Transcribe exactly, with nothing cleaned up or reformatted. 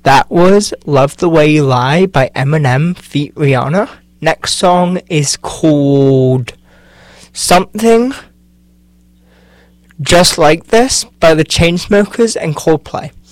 That was Love the Way You Lie by Eminem feat Rihanna. Next song is called Something Just Like This by the Chainsmokers and Coldplay.